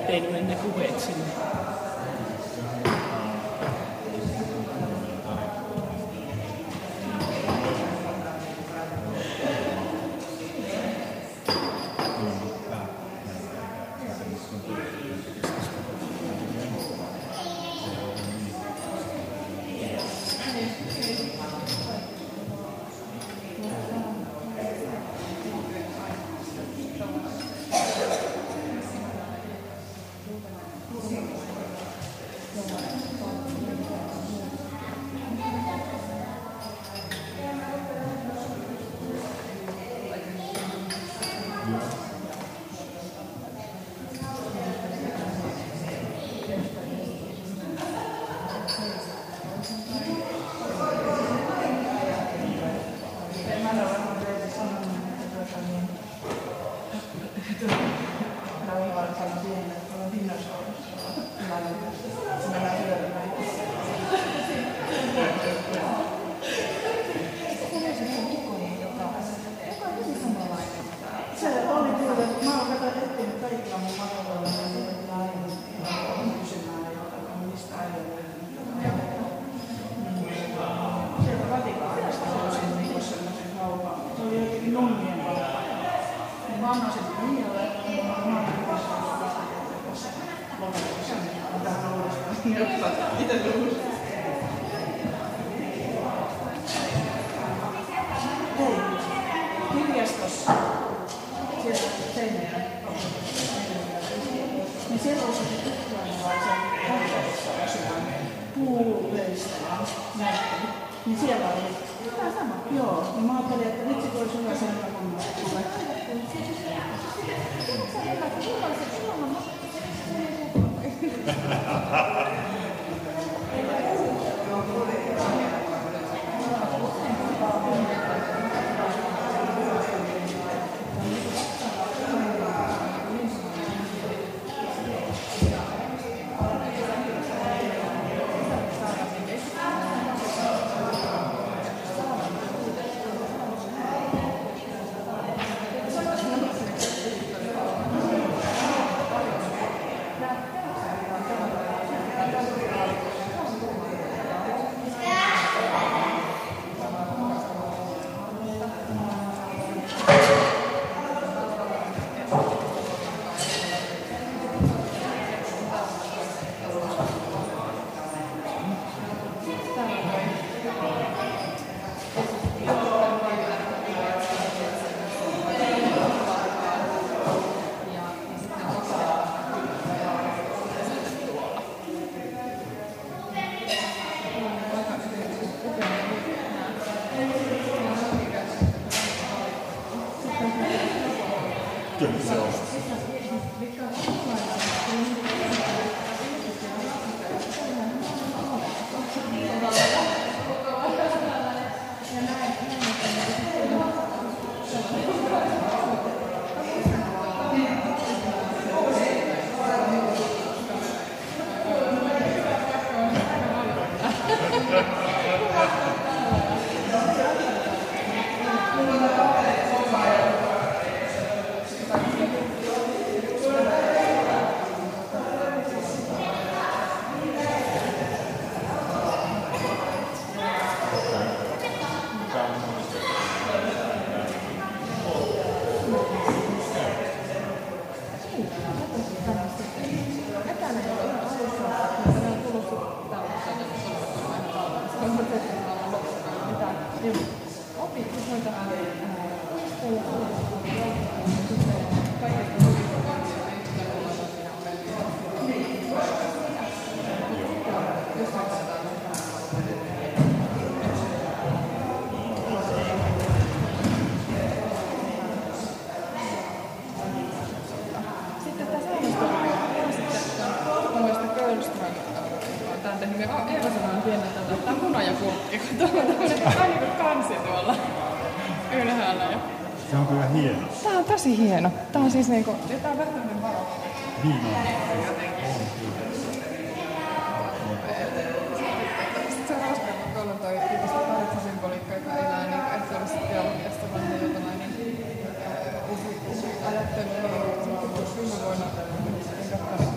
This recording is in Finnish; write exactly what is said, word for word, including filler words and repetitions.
ettei ne mene puheet sinne. Kirjastossa, siellä Seinäjän niin siellä on se ukrainalaisen Tampereessa asuvan puuleistäjän näyttely. Niin siellä oli tämä sama. Joo, niin mä ajattelin, että vitsi kun olisi hyvä sen kun tulee. Se on kyllä hieno. Tää on tosi hieno. Tää on siis niinku... Tää on vähän tämmönen varo. Niin on. Sitten se on hauska, kun koulun toi tyyppistä paritsasymboliikkaa, joka elää niinku ehtoollisesta biologiasta vaan jotain niin ajattelu. Viime vuonna